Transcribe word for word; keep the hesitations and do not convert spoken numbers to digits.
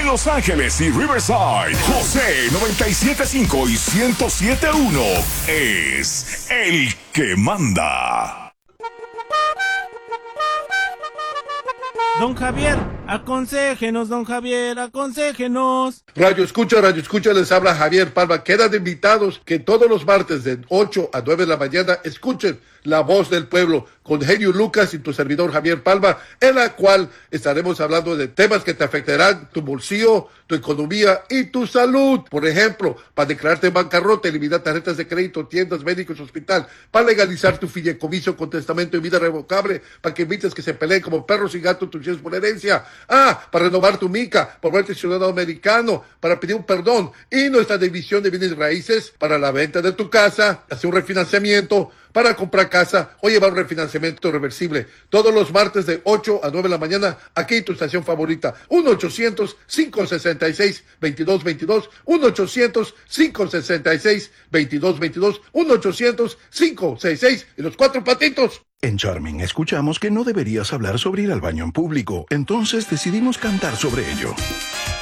En Los Ángeles y Riverside, José noventa y siete punto cinco y ciento siete punto uno es el que manda. Don Javier, aconséjenos, don Javier, aconséjenos. Radio Escucha, Radio Escucha, les habla Javier Palma. Quedan invitados que todos los martes de ocho a nueve de la mañana escuchen La Voz del Pueblo con Genio Lucas y tu servidor Javier Palma, en la cual estaremos hablando de temas que te afectarán tu bolsillo, tu economía y tu salud. Por ejemplo, para declararte en bancarrota, eliminar tarjetas de crédito, tiendas, médicos, hospital, para legalizar tu fideicomiso con testamento y vida revocable, para que evites que se peleen como perros y gatos tus hijos por herencia. Ah, para renovar tu mica, para volverte ciudadano americano, para pedir un perdón y nuestra división de bienes raíces para la venta de tu casa, hacer un refinanciamiento, para comprar casa o llevar un refinanciamiento reversible. Todos los martes de ocho a nueve de la mañana, aquí en tu estación favorita. uno ochocientos, cinco sesenta y seis, veintidós veintidós, uno ochocientos, cinco sesenta y seis, veintidós veintidós, uno ochocientos, cinco sesenta y seis y los cuatro patitos. En Charming escuchamos que no deberías hablar sobre ir al baño en público, entonces decidimos cantar sobre ello.